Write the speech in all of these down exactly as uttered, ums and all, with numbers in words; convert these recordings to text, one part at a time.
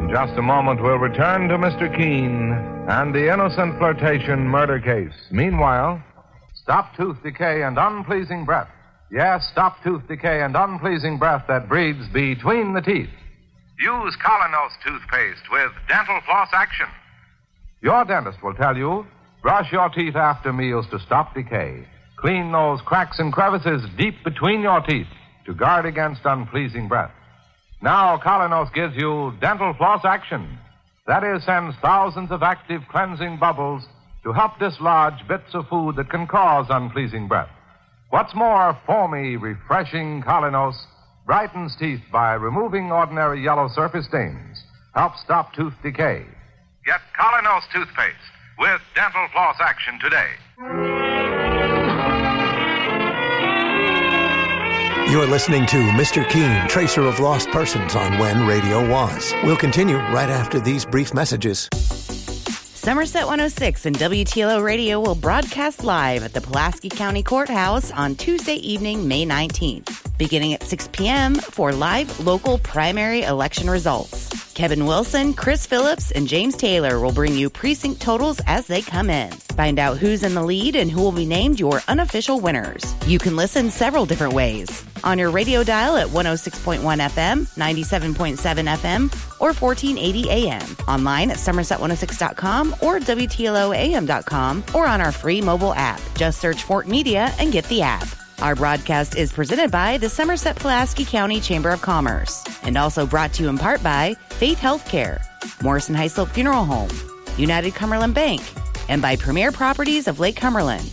In just a moment, we'll return to Mister Keene and the innocent flirtation murder case. Meanwhile, stop tooth decay and unpleasing breath. Yes, stop tooth decay and unpleasing breath that breeds between the teeth. Use Colonos toothpaste with dental floss action. Your dentist will tell you, brush your teeth after meals to stop decay. Clean those cracks and crevices deep between your teeth to guard against unpleasing breath. Now, Colonos gives you dental floss action. That is, sends thousands of active cleansing bubbles to help dislodge bits of food that can cause unpleasing breath. What's more, foamy, refreshing Colonos brightens teeth by removing ordinary yellow surface stains, helps stop tooth decay. Get Colonos toothpaste with dental floss action today. You're listening to Mister Keene, Tracer of Lost Persons on When Radio Was. We'll continue right after these brief messages. Somerset one oh six and W T L O Radio will broadcast live at the Pulaski County Courthouse on Tuesday evening, May nineteenth, beginning at six p.m. for live local primary election results. Kevin Wilson, Chris Phillips, and James Taylor will bring you precinct totals as they come in. Find out who's in the lead and who will be named your unofficial winners. You can listen several different ways. On your radio dial at one oh six point one F M, ninety-seven point seven F M, or fourteen eighty A M. Online at somerset one oh six dot com or W T L O A M dot com, or on our free mobile app. Just search Fort Media and get the app. Our broadcast is presented by the Somerset-Pulaski County Chamber of Commerce and also brought to you in part by Faith Healthcare, Morrison Highslope Funeral Home, United Cumberland Bank, and by Premier Properties of Lake Cumberland.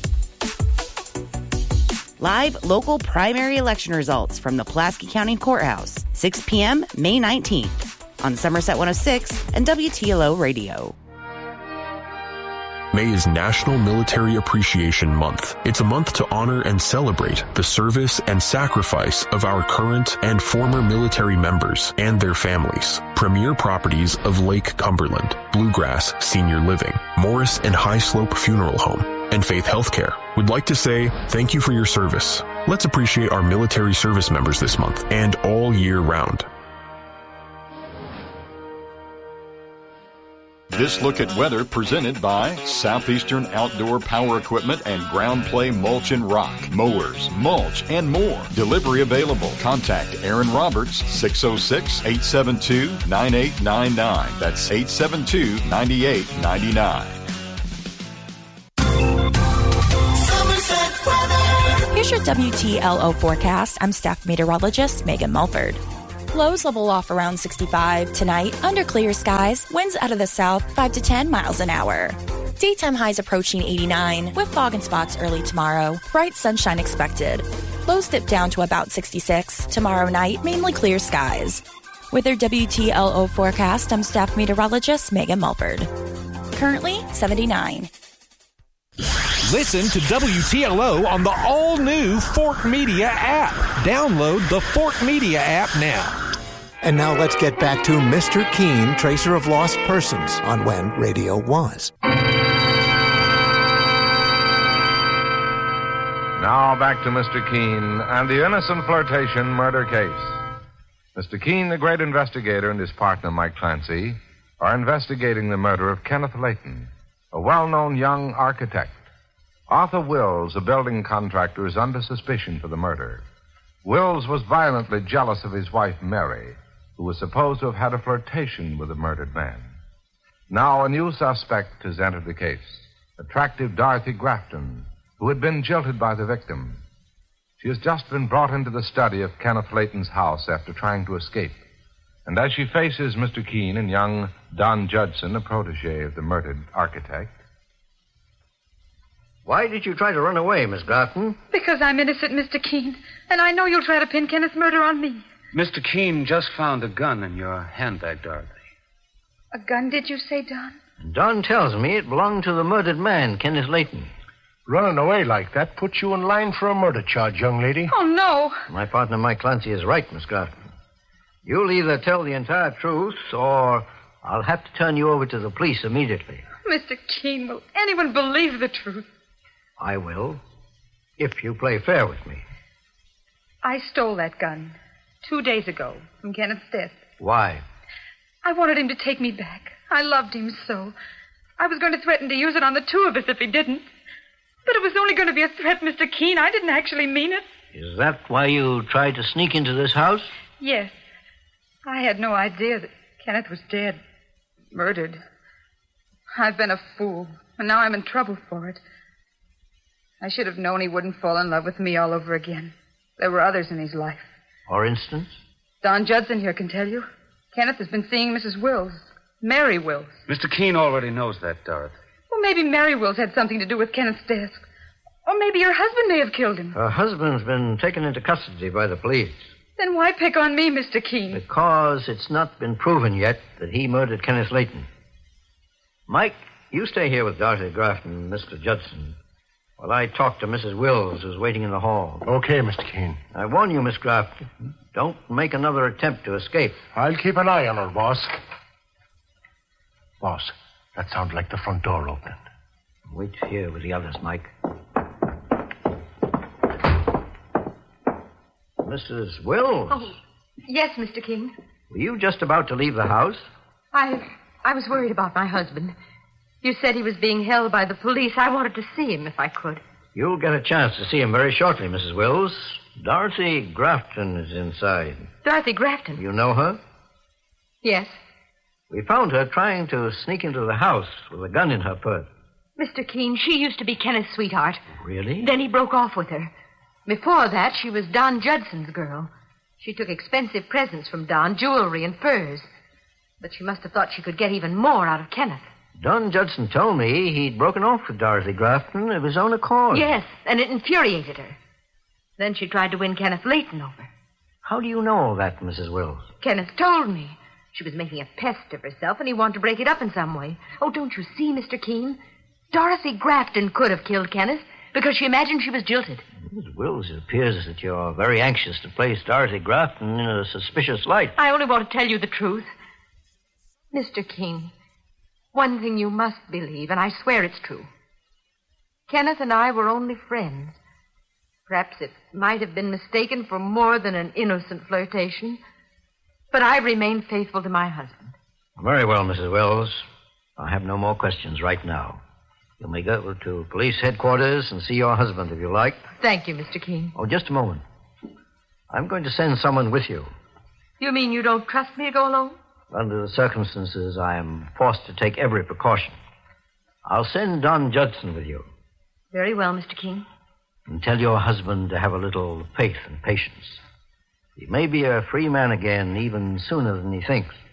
Live local primary election results from the Pulaski County Courthouse, six p.m. May nineteenth on Somerset one oh six and W T L O Radio. May is National Military Appreciation Month. It's a month to honor and celebrate the service and sacrifice of our current and former military members and their families. Premier Properties of Lake Cumberland, Bluegrass Senior Living, Morris and High Slope Funeral Home, and Faith Healthcare would like to say thank you for your service. Let's appreciate our military service members this month and all year round. This look at weather presented by Southeastern Outdoor Power Equipment and Ground Play Mulch and Rock, Mowers, Mulch, and more. Delivery available. Contact Aaron Roberts, six oh six, eight seven two, nine eight nine nine. That's eight seven two, nine eight nine nine. Here's your W T L O forecast. I'm staff meteorologist Megan Mulford. Lows level off around sixty-five. Tonight, under clear skies, winds out of the south five to ten miles an hour. Daytime highs approaching eighty-nine, with fog and spots early tomorrow. Bright sunshine expected. Lows dip down to about sixty-six. Tomorrow night, mainly clear skies. With their W T L O forecast, I'm staff meteorologist Megan Mulford. Currently, seventy-nine. Listen to W T L O on the all-new Fort Media app. Download the Fort Media app now. And now let's get back to Mister Keene, Tracer of Lost Persons on When Radio Was. Now back to Mister Keene and the innocent flirtation murder case. Mister Keene, the great investigator, and his partner, Mike Clancy, are investigating the murder of Kenneth Layton, a well-known young architect. Arthur Wills, a building contractor, is under suspicion for the murder. Wills was violently jealous of his wife, Mary, who was supposed to have had a flirtation with the murdered man. Now a new suspect has entered the case, attractive Dorothy Grafton, who had been jilted by the victim. She has just been brought into the study of Kenneth Layton's house after trying to escape. And as she faces Mister Keene and young Don Judson, a protege of the murdered architect. Why did you try to run away, Miss Grafton? Because I'm innocent, Mister Keene, and I know you'll try to pin Kenneth's murder on me. Mister Keene just found a gun in your handbag, Dorothy. A gun, did you say, Don? Don tells me it belonged to the murdered man, Kenneth Layton. Running away like that puts you in line for a murder charge, young lady. Oh, no. My partner, Mike Clancy, is right, Miss Grafton. You'll either tell the entire truth, or I'll have to turn you over to the police immediately. Mister Keene, will anyone believe the truth? I will, if you play fair with me. I stole that gun two days ago from Kenneth's desk. Why? I wanted him to take me back. I loved him so. I was going to threaten to use it on the two of us if he didn't. But it was only going to be a threat, Mister Keene. I didn't actually mean it. Is that why you tried to sneak into this house? Yes. I had no idea that Kenneth was dead. Murdered. I've been a fool, and now I'm in trouble for it. I should have known he wouldn't fall in love with me all over again. There were others in his life. For instance? Don Judson here can tell you. Kenneth has been seeing Missus Wills. Mary Wills. Mister Keene already knows that, Dorothy. Well, maybe Mary Wills had something to do with Kenneth's death. Or maybe her husband may have killed him. Her husband's been taken into custody by the police. Then why pick on me, Mister Keene? Because it's not been proven yet that he murdered Kenneth Layton. Mike, you stay here with Dorothy Grafton and Mister Judson while I talk to Missus Wills, who's waiting in the hall. Okay, Mister Keene. I warn you, Miss Grafton, don't make another attempt to escape. I'll keep an eye on her, boss. Boss, that sounds like the front door opening. Wait here with the others, Mike. Missus Wills? Oh, yes, Mister Keene. Were you just about to leave the house? I I was worried about my husband. You said he was being held by the police. I wanted to see him if I could. You'll get a chance to see him very shortly, Missus Wills. Dorothy Grafton is inside. Dorothy Grafton? You know her? Yes. We found her trying to sneak into the house with a gun in her purse. Mister Keene, she used to be Kenneth's sweetheart. Really? Then he broke off with her. Before that, she was Don Judson's girl. She took expensive presents from Don, jewelry and furs. But she must have thought she could get even more out of Kenneth. Don Judson told me he'd broken off with Dorothy Grafton of his own accord. Yes, and it infuriated her. Then she tried to win Kenneth Layton over. How do you know all that, Missus Wills? Kenneth told me. She was making a pest of herself, and he wanted to break it up in some way. Oh, don't you see, Mister Keene? Dorothy Grafton could have killed Kenneth because she imagined she was jilted. Missus Wills, it appears that you're very anxious to place Dorothy Grafton in a suspicious light. I only want to tell you the truth. Mister Keene, one thing you must believe, and I swear it's true. Kenneth and I were only friends. Perhaps it might have been mistaken for more than an innocent flirtation, but I remained faithful to my husband. Very well, Missus Wills. I have no more questions right now. You may go to police headquarters and see your husband if you like. Thank you, Mister Keene. Oh, just a moment. I'm going to send someone with you. You mean you don't trust me to go alone? Under the circumstances, I am forced to take every precaution. I'll send Don Judson with you. Very well, Mister Keene. And tell your husband to have a little faith and patience. He may be a free man again even sooner than he thinks.